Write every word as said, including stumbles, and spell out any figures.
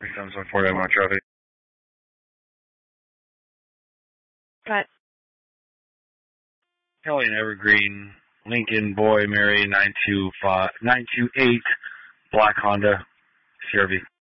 seven seven four, I'm on traffic. But Hellion Evergreen, Lincoln, Boy, Mary, nine two five, nine two eight, Black Honda, C R V.